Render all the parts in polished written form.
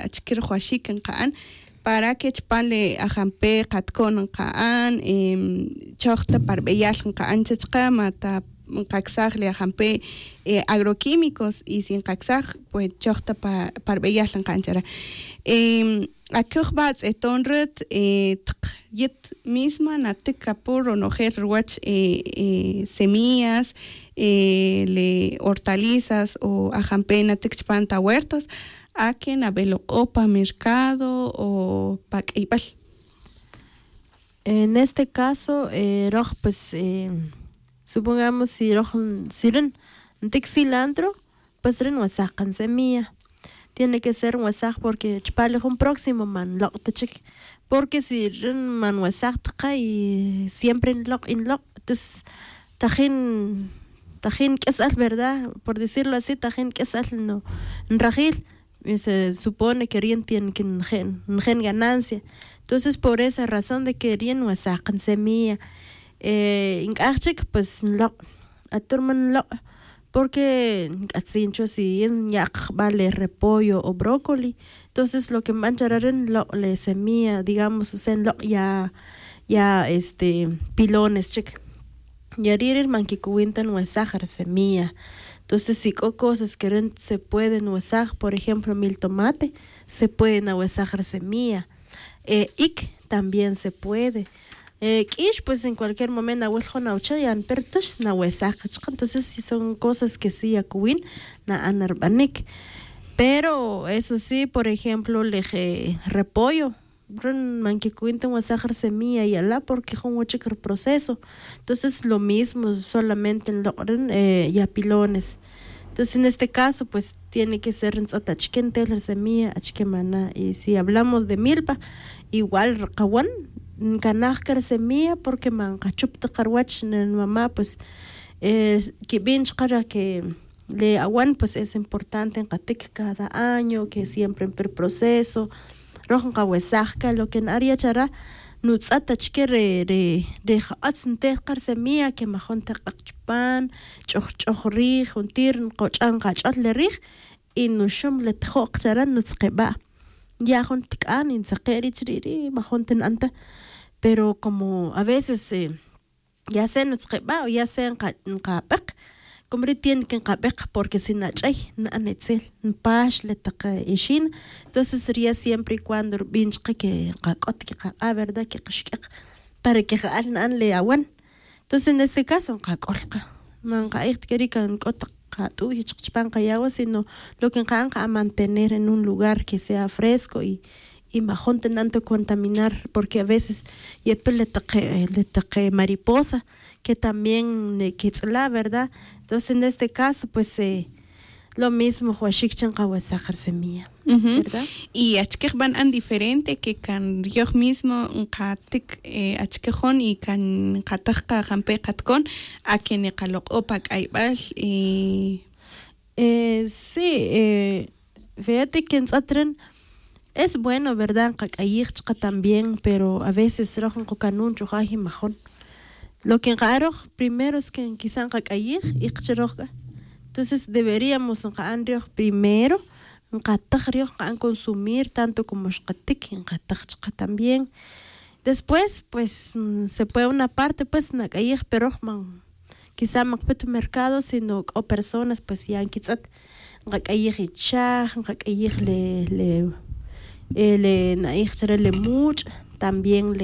achkir huashik nqaan para que chpanle ajampe qatkon nqaan choqta parbeyal nqaan chachqa mata nqaksaj le ajampe agroquímicos y sin qaksaj pues choqta parbeyal nqaan chara akujbats etonret yet misma natik kapur onojer ruach semillas le hortalizas o ajampe natik chpanta huertos a que nabelo opa mercado o paquipal. En este caso, pues supongamos si ren ntik cilantro, pues ren wasakan semilla. Tiene que ser wasak porque chpale un próximo man loc tachik. Porque si ren man wasak taqa y siempre in loc, entonces tajín quesal, ¿verdad? Por decirlo así, tajín quesal no rajil. Se supone que rien tienen que gen ganancia. Entonces por esa razón de que rien wasakan semilla inqachik pues lo aturman lo porque atsincho si ya vale repollo o brócoli, entonces lo que manchararen lo le semilla, digamos, o sea, lo ya pilones chic ya ririr manquikuintan wasajar semilla. Entonces, si cosas que se pueden usar, por ejemplo, mil tomate, se pueden usar semilla. Ik también se puede. Kish, pues en cualquier momento, entonces, si son cosas que sí acuin, na anarbanik. Pero eso sí, por ejemplo, repollo. Manquikuintan wasajar semilla y ala porque es un proceso. Entonces lo mismo, solamente en ya pilones. Entonces en este caso pues tiene que ser atachquente la semilla achquemana. Y si hablamos de milpa, igual rakawan kanajkar semilla porque manqachupta qarwach mamá pues que bien para que le aguan pues es importante en qatik cada año, que siempre en proceso. Rojan kawesajka lo que naria chara nutsata chkere de khatsnte qarsemia que majonta qachpan chochri juntir qochan qachal lerij y nushum le tjoq chara nutsqeba ya jontikan in saqeri chiri majonten anta, pero como a veces ya se nutsqeba o ya se nqapaq como tienen que encabejar porque si no hay anetzel pash le taca ishin, entonces sería siempre y cuando binchque que verdad que para que an le aguan. Entonces en este caso qakolqa manqa iqtkerika qota qatu hichpan qayawa, sino lo que a mantener en un lugar que sea fresco y majonte tanto contaminar, porque a veces le taque mariposa que también la verdad. Entonces en este caso pues lo mismo huashikchan qawasajar semilla, ¿verdad? Y achkej van diferente que kan yo mismo qatik achkejon y kan qatajqa jampe qatkon a que ne qaloq opak aybal sí, fíjate que en Satren es bueno, ¿verdad? Qaqayijchqa también, pero a veces rojan qokanun chujaji majón. Lo que raro primero es que quizás qaqayij y qcheroja. Entonces deberíamos primero consumir tanto como shqatik qataqchqa también. Después pues se puede una parte pues naqayij pero quizá maqpetu mercado, sino o personas pues ya quizás qaqayij ichaj qaqayij le naij le much también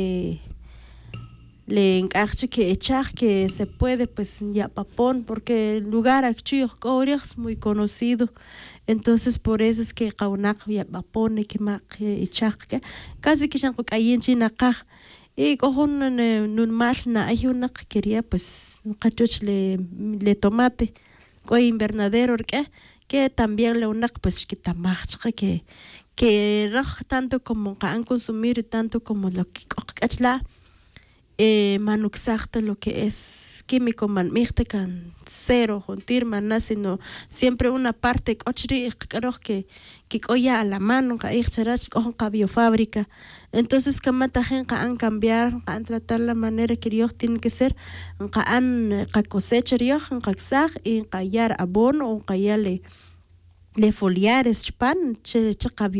le encaje que echar que se puede pues ya papón, porque el lugar aquí es muy conocido, entonces por eso es que kaunak ya papón y que mak echar que casi que ya ahí en China y cojon nun más na hay una que quería pues cachuch le tomate coi invernadero que también le unak pues que tamach que tanto como han consumir y tanto como lo que cachla manuxacta lo que es químico man mixtecan cero juntir maná, sino siempre una parte cochri que oya a la mano ka biofábrica. Entonces kamata gen han cambiar han tratar la manera que Dios tiene que ser han cosecha Dios han y callar abono o callarle le foliar es pan che